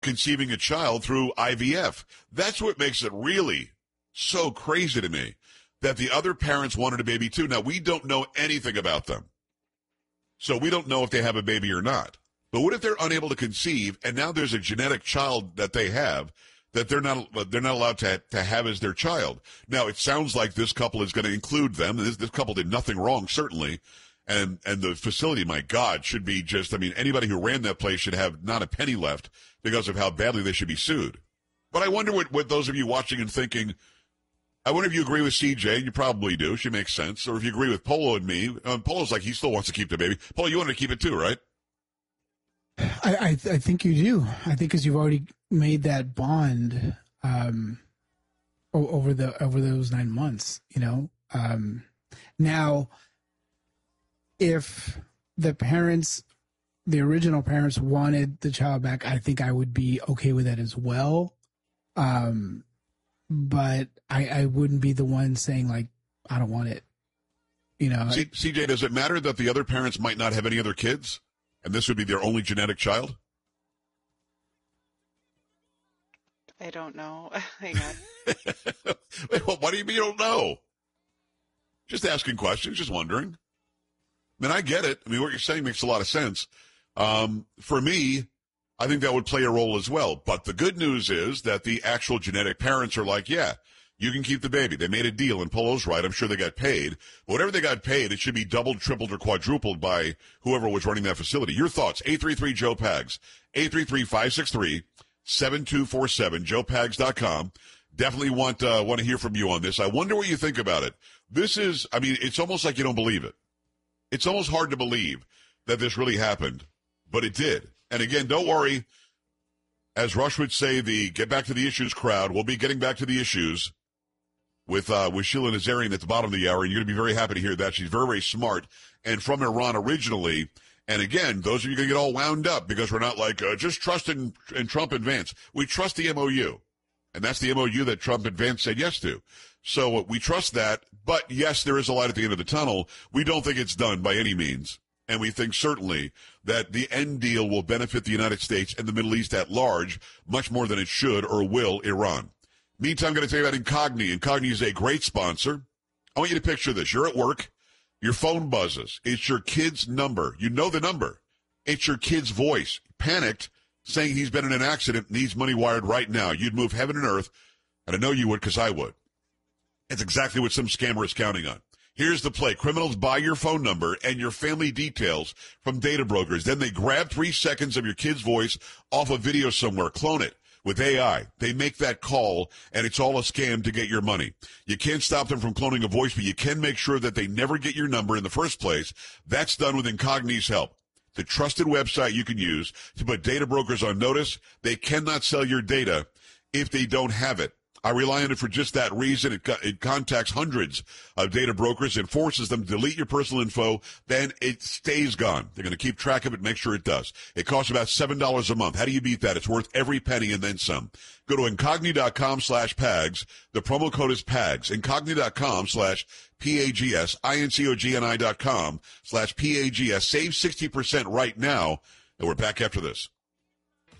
conceiving a child through IVF. That's what makes it really so crazy to me, that the other parents wanted a baby too. Now, we don't know anything about them, so we don't know if they have a baby or not. But what if they're unable to conceive, and now there's a genetic child that they have that they're not allowed to have as their child? Now, it sounds like this couple is going to include them. This couple did nothing wrong, certainly. And the facility, my God, should be just, I mean, anybody who ran that place should have not a penny left because of how badly they should be sued. But I wonder what those of you watching and thinking, I wonder if you agree with CJ. You probably do. She makes sense. Or if you agree with Polo and me. Polo's like, he still wants to keep the baby. Polo, you wanted to keep it too, right? I think you do. I think because you've already made that bond over those 9 months, you know. Now, if the original parents wanted the child back, I think I would be okay with that as well. But I wouldn't be the one saying, like, I don't want it. You know. CJ, does it matter that the other parents might not have any other kids, and this would be their only genetic child? I don't know. Hang on. Wait, what do you mean you don't know? Just asking questions, just wondering. I mean, I get it. I mean, what you're saying makes a lot of sense. For me, I think that would play a role as well. But the good news is that the actual genetic parents are like, yeah, you can keep the baby. They made a deal, and Polo's right. I'm sure they got paid. But whatever they got paid, it should be doubled, tripled, or quadrupled by whoever was running that facility. Your thoughts, 833-JOE-PAGS, 833-563-7247, joepags.com. Definitely want to hear from you on this. I wonder what you think about it. This is, I mean, it's almost like you don't believe it. It's almost hard to believe that this really happened, but it did. And again, don't worry. As Rush would say, the Get Back to the Issues crowd will be getting back to the issues with Sheila Nazarian at the bottom of the hour, and you're going to be very happy to hear that. She's very, very smart and from Iran originally. And again, those of you are going to get all wound up because we're not like, just trust in Trump and Vance. We trust the MOU. And that's the MOU that Trump and Vance said yes to. So we trust that. But yes, there is a light at the end of the tunnel. We don't think it's done by any means. And we think certainly that the end deal will benefit the United States and the Middle East at large much more than it should or will Iran. Meantime, I'm going to tell you about Incogni. Incogni is a great sponsor. I want you to picture this. You're at work. Your phone buzzes. It's your kid's number. You know the number. It's your kid's voice. Panicked, saying he's been in an accident, needs money wired right now. You'd move heaven and earth, and I know you would because I would. It's exactly what some scammer is counting on. Here's the play. Criminals buy your phone number and your family details from data brokers. Then they grab 3 seconds of your kid's voice off a video somewhere, clone it with AI. They make that call, and it's all a scam to get your money. You can't stop them from cloning a voice, but you can make sure that they never get your number in the first place. That's done with Incogni's help. The trusted website you can use to put data brokers on notice. They cannot sell your data if they don't have it. I rely on it for just that reason. It contacts hundreds of data brokers and forces them to delete your personal info. Then it stays gone. They're going to keep track of it and make sure it does. It costs about $7 a month. How do you beat that? It's worth every penny and then some. Go to Incogni.com/PAGS. The promo code is PAGS. Incogni.com/PAGS. INCOGNI.com/PAGS. Save 60% right now. And we're back after this.